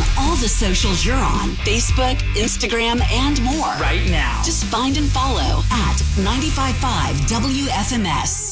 all the socials you're on, Facebook, Instagram, and more. Right now. Just find and follow at 95.5 WFMS.